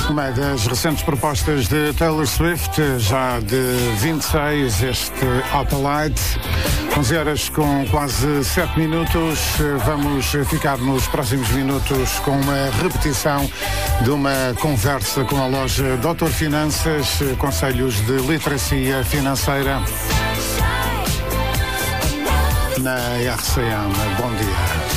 Uma das recentes propostas de Taylor Swift, já de 26, este Autolite. 11 horas com quase 7 minutos. Vamos ficar nos próximos minutos com uma repetição de uma conversa com a loja Doutor Finanças, conselhos de literacia financeira na RCM. Bom dia.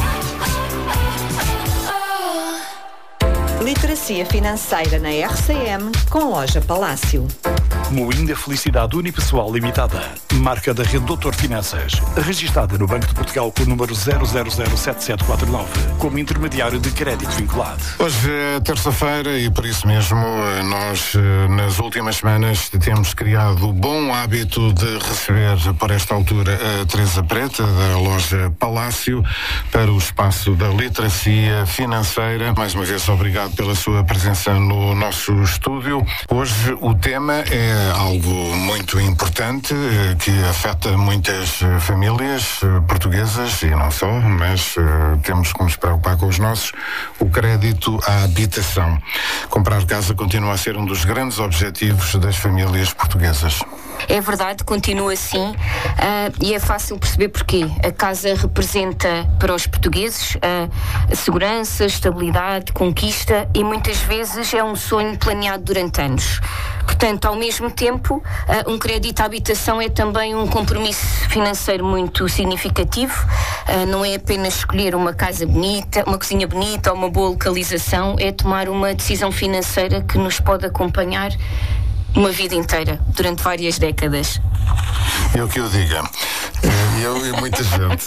Literacia financeira na RCM com loja Palácio. Moinda Felicidade Unipessoal Limitada, marca da rede Doutor Finanças, registada no Banco de Portugal com o número 0007749, como intermediário de crédito vinculado. Hoje é terça-feira e por isso mesmo nós nas últimas semanas temos criado o bom hábito de receber por esta altura a Teresa Preta da loja Palácio para o espaço da literacia financeira. Mais uma vez obrigado pela sua presença no nosso estúdio. Hoje o tema é algo muito importante que afeta muitas famílias portuguesas e não só, mas temos que nos preocupar com os nossos, o crédito à habitação. Comprar casa continua a ser um dos grandes objetivos das famílias portuguesas. É verdade, continua assim, e é fácil perceber porquê. A casa representa para os portugueses a segurança, estabilidade, conquista e muitas vezes é um sonho planeado durante anos. Portanto, ao mesmo tempo, um crédito à habitação é também um compromisso financeiro muito significativo. Não é apenas escolher uma casa bonita, uma cozinha bonita ou uma boa localização, é tomar uma decisão financeira que nos pode acompanhar uma vida inteira, durante várias décadas. É o que eu diga. Eu e muita gente.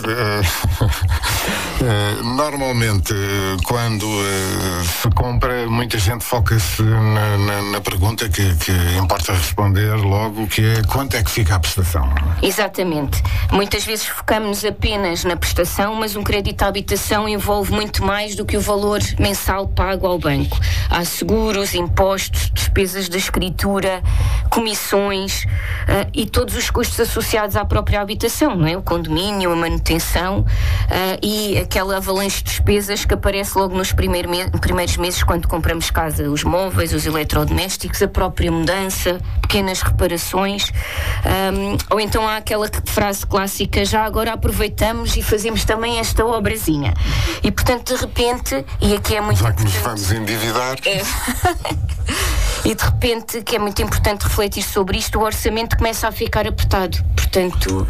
Normalmente, quando se compra, muita gente foca-se na pergunta que importa responder logo, que é quanto é que fica a prestação? Exatamente. Muitas vezes focamos apenas na prestação, mas um crédito à habitação envolve muito mais do que o valor mensal pago ao banco. Há seguros, impostos, despesas de escritura, comissões e todos os custos associados à própria habitação, não é? O condomínio, a manutenção e aquela avalanche de despesas que aparece logo nos primeiros meses quando compramos casa. Os móveis, os eletrodomésticos, a própria mudança, pequenas reparações, ou então há aquela frase clássica: já agora aproveitamos e fazemos também esta obrazinha. E portanto, de repente, e aqui é muito já que nos vamos endividar. E de repente, que é muito importante refletir sobre isto, o orçamento começa a ficar apertado. Portanto,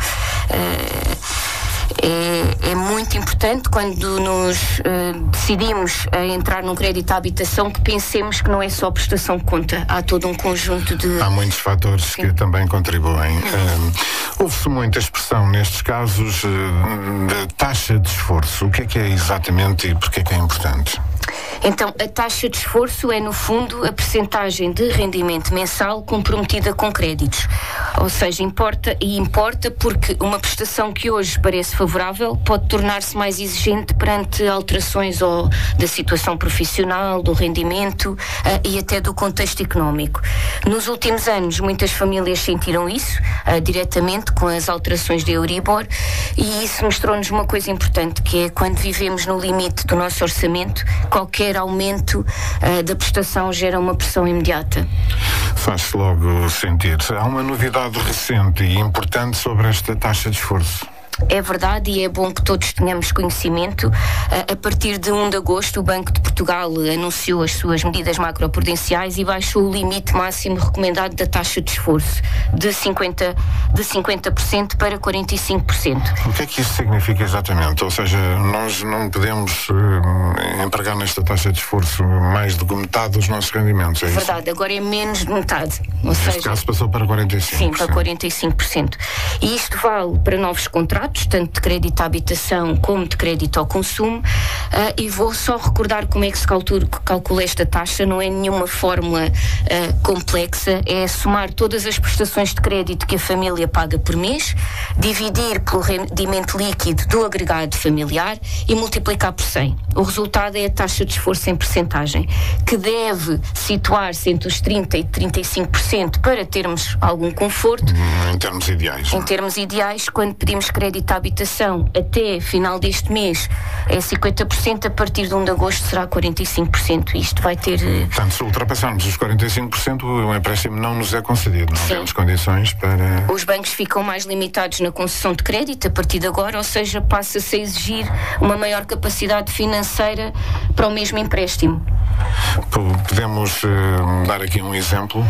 é muito importante quando nos decidimos a entrar num crédito à habitação que pensemos que não é só a prestação que conta. Há todo um conjunto de... Há muitos fatores que também contribuem. Ouve-se muita expressão nestes casos de taxa de esforço. O que é exatamente e porquê é que é importante? Então, a taxa de esforço é, no fundo, a percentagem de rendimento mensal comprometida com créditos. Ou seja, importa porque uma prestação que hoje parece favorável pode tornar-se mais exigente perante alterações da situação profissional, do rendimento e até do contexto económico. Nos últimos anos, muitas famílias sentiram isso diretamente com as alterações de Euribor, e isso mostrou-nos uma coisa importante, que é quando vivemos no limite do nosso orçamento, qualquer aumento da prestação gera uma pressão imediata. Faz-se logo sentir. Há uma novidade recente e importante sobre esta taxa de esforço. É verdade, e é bom que todos tenhamos conhecimento. A partir de 1 de agosto, o Banco de Portugal anunciou as suas medidas macroprudenciais e baixou o limite máximo recomendado da taxa de esforço de 50% para 45%. O que é que isso significa exatamente? Ou seja, nós não podemos empregar nesta taxa de esforço mais do que metade dos nossos rendimentos, é isso? Verdade, agora é menos de metade. Neste caso passou para 45%. Sim, para 45%. E isto vale para novos contratos, tanto de crédito à habitação como de crédito ao consumo, e vou só recordar como é que se calcula esta taxa. Não é nenhuma fórmula complexa, é somar todas as prestações de crédito que a família paga por mês, dividir pelo rendimento líquido do agregado familiar e multiplicar por 100. O resultado é a taxa de esforço em percentagem, que deve situar-se entre os 30% e 35% para termos algum conforto. Em termos ideais. Em termos ideais, quando pedimos crédito crédito à habitação até final deste mês é 50%, a partir de 1 de agosto será 45%. Isto vai ter... Portanto, se ultrapassarmos os 45%, o empréstimo não nos é concedido. Não temos condições para... Os bancos ficam mais limitados na concessão de crédito a partir de agora, ou seja, passa-se a exigir uma maior capacidade financeira para o mesmo empréstimo. Podemos dar aqui um exemplo?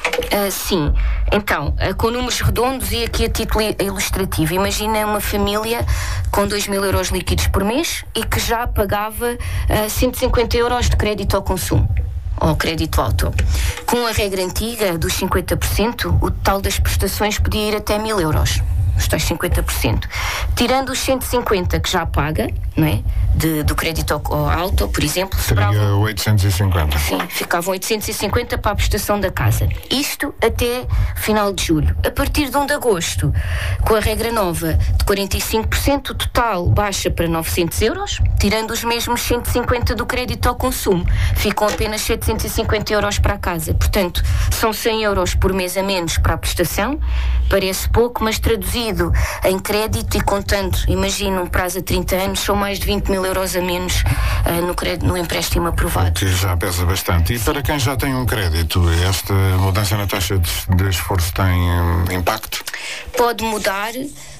Sim. Então, com números redondos e aqui a título ilustrativo, imagina uma família com 2.000 euros líquidos por mês e que já pagava 150 euros de crédito ao consumo, ou crédito auto. Com a regra antiga dos 50%, o total das prestações podia ir até 1.000 euros. Os tais 50%. Tirando os 150 que já paga, não é? Do crédito ao auto, por exemplo, seria 850. Sim, ficavam 850 para a prestação da casa. Isto até final de julho. A partir de 1 de agosto, com a regra nova de 45%, o total baixa para 900 euros, tirando os mesmos 150 do crédito ao consumo. Ficam apenas 750 euros para a casa. Portanto, são 100 euros por mês a menos para a prestação. Parece pouco, mas traduzido em crédito e contando, imagina, um prazo a 30 anos, são mais de 20.000 euros a menos no empréstimo aprovado. Que já pesa bastante. E para quem já tem um crédito, esta mudança na taxa de esforço tem impacto? Pode mudar.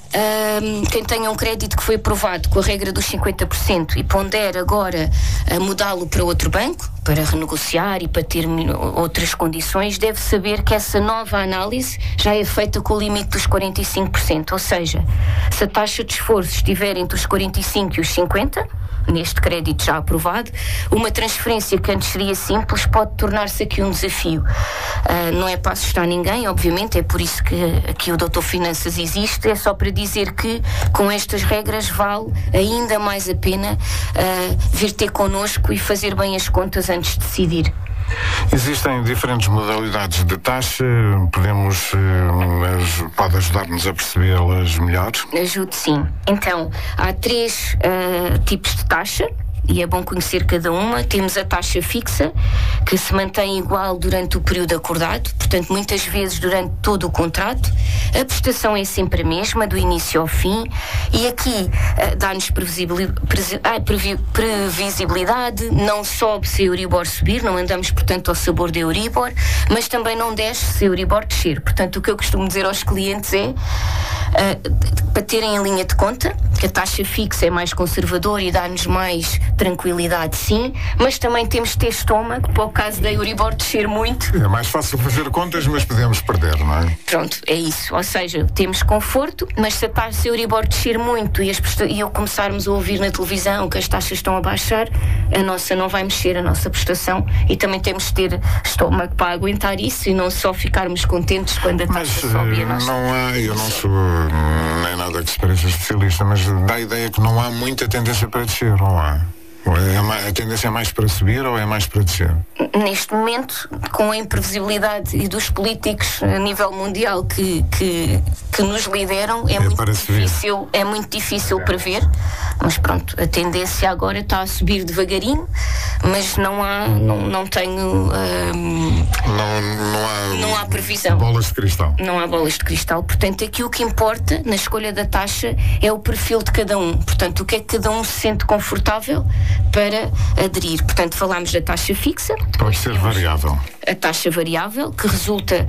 Quem tenha um crédito que foi aprovado com a regra dos 50% e pondera agora mudá-lo para outro banco, para renegociar e para ter outras condições, deve saber que essa nova análise já é feita com o limite dos 45%, ou seja, se a taxa de esforço estiver entre os 45% e os 50%, neste crédito já aprovado, uma transferência que antes seria simples pode tornar-se aqui um desafio. Não é para assustar ninguém, obviamente, é por isso que aqui o Doutor Finanças existe, é só para dizer que com estas regras vale ainda mais a pena vir ter connosco e fazer bem as contas antes de decidir. Existem diferentes modalidades de taxa, pode ajudar-nos a percebê-las melhor? Ajude, sim. Então, há 3 tipos de taxa, e é bom conhecer cada uma. Temos a taxa fixa, que se mantém igual durante o período acordado, portanto, muitas vezes durante todo o contrato. A prestação é sempre a mesma, do início ao fim, e aqui dá-nos previsibilidade, não sobe se a Euribor subir, não andamos, portanto, ao sabor da Euribor, mas também não desce se a Euribor descer. Portanto, o que eu costumo dizer aos clientes é, para terem em linha de conta, que a taxa fixa é mais conservadora e dá-nos mais tranquilidade, sim, mas também temos de ter estômago para o caso da Euribor descer muito. É mais fácil fazer contas, mas podemos perder, não é? Pronto, é isso. Ou seja, temos conforto, mas se a taxa Euribor descer muito e começarmos a ouvir na televisão que as taxas estão a baixar, a nossa não vai mexer, a nossa prestação, e também temos de ter estômago para aguentar isso e não só ficarmos contentes quando a taxa sobe. Eu não sou nem nada que se pareça especialista, mas dá a ideia que não há muita tendência para descer, não há? A tendência é mais para subir ou é mais para descer? Neste momento, com a imprevisibilidade e dos políticos a nível mundial que nos lideram, é muito difícil prever, mas pronto, a tendência agora está a subir devagarinho, mas não há previsão. Bolas de cristal. Não há bolas de cristal, portanto aqui o que importa na escolha da taxa é o perfil de cada um, portanto o que é que cada um se sente confortável para aderir. Portanto, falámos da taxa fixa. Pode ser variável. A taxa variável, que resulta...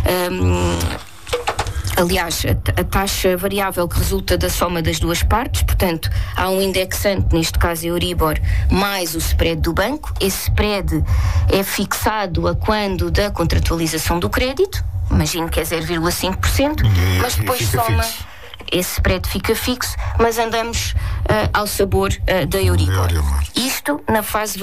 Aliás, a taxa variável que resulta da soma das duas partes, portanto, há um indexante, neste caso a Euribor, mais o spread do banco. Esse spread é fixado a quando da contratualização do crédito, imagino que é 0,5%, mas depois soma... Esse spread fica fixo, mas andamos ao sabor da Euribor. Isto na fase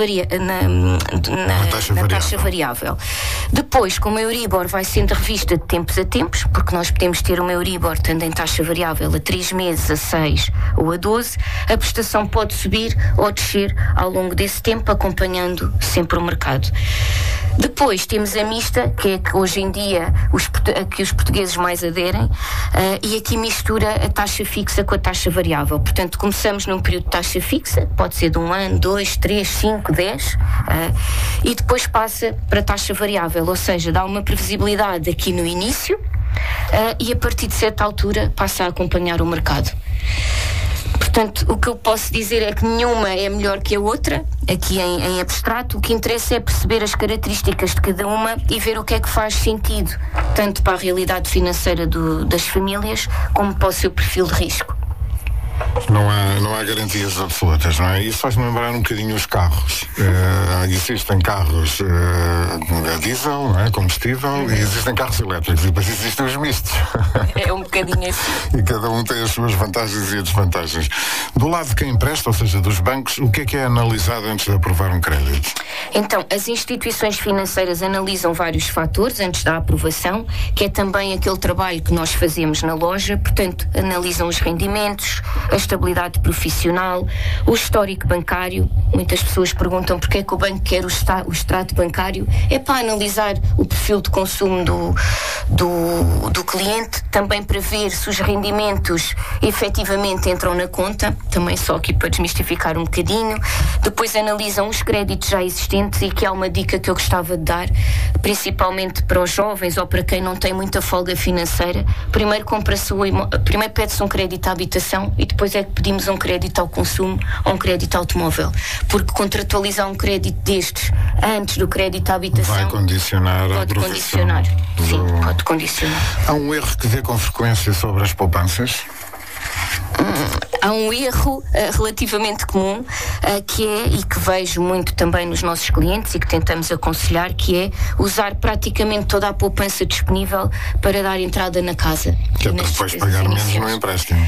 na taxa variável. Depois, como a Euribor vai sendo revista de tempos a tempos, porque nós podemos ter uma Euribor tanto em taxa variável a 3 meses, a 6 ou a 12, a prestação pode subir ou descer ao longo desse tempo, acompanhando sempre o mercado. Depois temos a mista, que é que hoje em dia que os portugueses mais aderem, e aqui mistura a taxa fixa com a taxa variável. Portanto, começamos num período de taxa fixa, pode ser de 1 ano, 2, 3, 5, 10, e depois passa para a taxa variável, ou seja, dá uma previsibilidade aqui no início, e a partir de certa altura passa a acompanhar o mercado. Portanto, o que eu posso dizer é que nenhuma é melhor que a outra, aqui em abstrato. O que interessa é perceber as características de cada uma e ver o que é que faz sentido, tanto para a realidade financeira das famílias, como para o seu perfil de risco. Não há garantias absolutas, não é? Isso faz-me lembrar um bocadinho os carros. Existem carros a diesel, não é? Combustível, e existem carros elétricos, e depois existem os mistos. É um bocadinho assim. E cada um tem as suas vantagens e desvantagens. Do lado de quem empresta, ou seja, dos bancos, o que é analisado antes de aprovar um crédito? Então, as instituições financeiras analisam vários fatores antes da aprovação, que é também aquele trabalho que nós fazemos na loja. Portanto, analisam os rendimentos, a estabilidade profissional, o histórico bancário. Muitas pessoas perguntam porque é que o banco quer o extrato bancário. É para analisar o perfil de consumo do cliente, também para ver se os rendimentos efetivamente entram na conta, também só aqui para desmistificar um bocadinho. Depois analisam os créditos já existentes, e que há uma dica que eu gostava de dar, principalmente para os jovens ou para quem não tem muita folga financeira. Primeiro pede-se um crédito à habitação e depois é que pedimos um crédito ao consumo ou um crédito automóvel, porque contratualizar um crédito destes antes do crédito à habitação vai condicionar a pode condicionar. Sim, pode condicionar. Há um erro que vê com frequência sobre as poupanças? Há um erro relativamente comum que é, e que vejo muito também nos nossos clientes e que tentamos aconselhar, que é usar praticamente toda a poupança disponível para dar entrada na casa. Que é para depois pagar menos no empréstimo.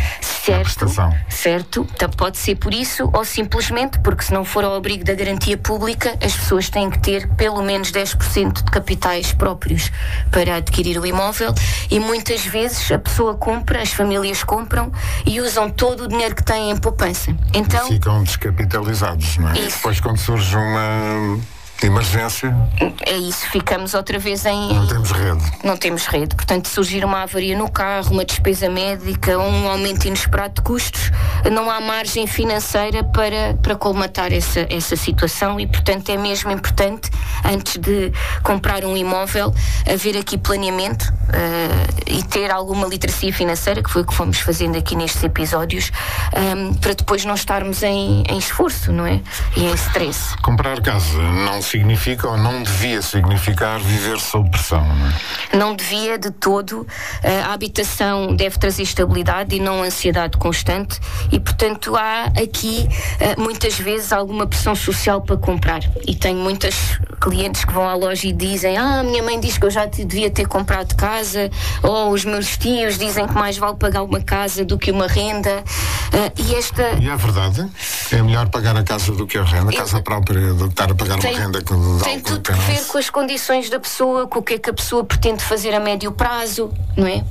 Certo, pode ser por isso ou simplesmente porque, se não for ao abrigo da garantia pública, as pessoas têm que ter pelo menos 10% de capitais próprios para adquirir o imóvel, e muitas vezes a pessoa compra, as famílias compram e usam todo o dinheiro que têm em poupança. Então, ficam descapitalizados, não é? E depois, quando surge uma emergência, é isso, ficamos outra vez não temos rede. Portanto, surgir uma avaria no carro, uma despesa médica, um aumento inesperado de custos, não há margem financeira para colmatar essa situação, e portanto é mesmo importante, antes de comprar um imóvel, haver aqui planeamento e ter alguma literacia financeira, que foi o que fomos fazendo aqui nestes episódios, para depois não estarmos em esforço, não é? E em stress. Comprar casa não significa, ou não devia significar, viver sob pressão, não é? Não devia de todo. A habitação deve trazer estabilidade e não ansiedade constante, e portanto há aqui muitas vezes alguma pressão social para comprar, e tenho muitas clientes que vão à loja e dizem: a minha mãe diz que eu já devia ter comprado casa, ou os meus tios dizem que mais vale pagar uma casa do que uma renda, e é verdade? É melhor pagar a casa do que a renda, a casa própria, do que estar a pagar uma renda. Tem tudo a ver com as condições da pessoa, com o que é que a pessoa pretende fazer a médio prazo, não é?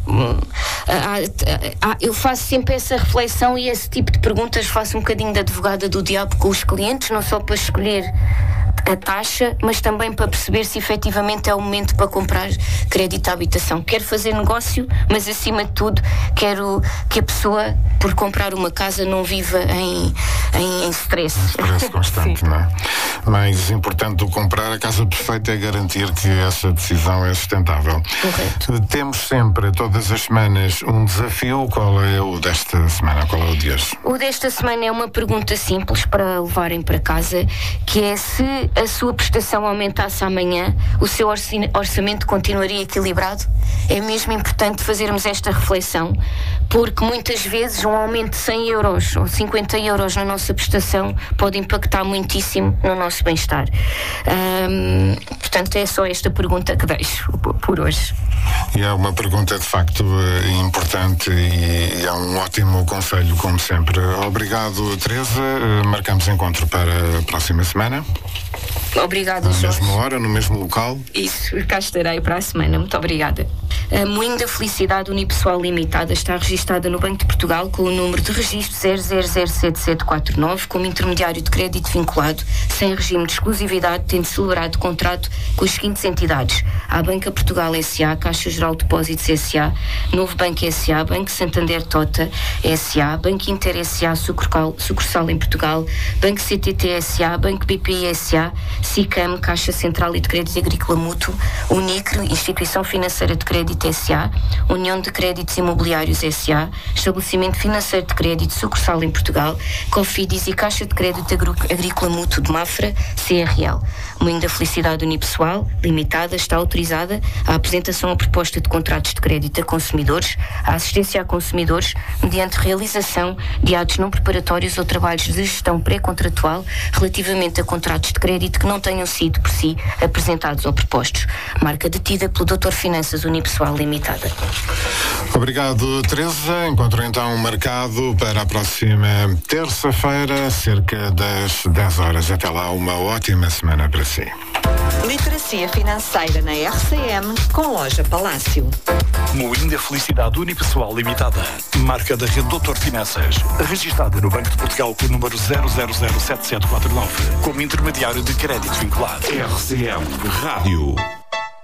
Eu faço sempre essa reflexão e esse tipo de perguntas, faço um bocadinho de advogada do diabo com os clientes, não só para escolher a taxa, mas também para perceber se efetivamente é o momento para comprar crédito à habitação. Quero fazer negócio, mas acima de tudo quero que a pessoa, por comprar uma casa, não viva em stress. Stress constante, não é? Mais importante do que comprar a casa perfeita é garantir que essa decisão é sustentável. Correto. Temos sempre, todas as semanas, um desafio. Qual é o desta semana? Qual é o de hoje? O desta semana é uma pergunta simples para levarem para casa, que é: se a sua prestação aumentasse amanhã, o seu orçamento continuaria equilibrado? É mesmo importante fazermos esta reflexão, porque muitas vezes um aumento de 100 euros ou 50 euros na nossa prestação pode impactar muitíssimo no nosso bem-estar. Portanto, é só esta pergunta que deixo por hoje. E é uma pergunta de facto importante, e é um ótimo conselho, como sempre. Obrigado, Teresa. Marcamos encontro para a próxima semana. Obrigada, Jorge. Na mesma hora, no mesmo local. Isso, cá estarei para a semana. Muito obrigada. A Moinho da Felicidade Unipessoal Limitada está registada no Banco de Portugal com o número de registro 000749, como intermediário de crédito vinculado, sem regime de exclusividade, tendo celebrado contrato com as seguintes entidades: a Banca Portugal S.A., Caixa Geral de Depósitos S.A., Novo Banco S.A., Banco Santander Tota S.A., Banco Inter S.A., sucursal em Portugal, Banco CTT S.A., Banco BPI S.A., SICAM, Caixa Central e de Crédito Agrícola Mútuo, Unicre, Instituição Financeira de Crédito Crédito S.A., União de Créditos Imobiliários S.A., Estabelecimento Financeiro de Crédito Sucursal em Portugal, Cofidis e Caixa de Crédito Agrícola Mútuo de Mafra, CRL. Moinho da Felicidade Unipessoal Limitada está autorizada a apresentação a proposta de contratos de crédito a consumidores, a assistência a consumidores, mediante realização de atos não preparatórios ou trabalhos de gestão pré-contratual relativamente a contratos de crédito que não tenham sido por si apresentados ou propostos. Marca detida pelo Dr. Finanças Unipessoal Limitada. Obrigado, Teresa. Encontro então marcado para a próxima terça-feira, cerca das 10 horas. Até lá, uma ótima semana para si. Literacia financeira na RCM com Loja Palácio. Moinho da Felicidade Unipessoal Limitada, marca da rede Doutor Finanças, registada no Banco de Portugal com o número 0007749, como intermediário de crédito vinculado. RCM Rádio.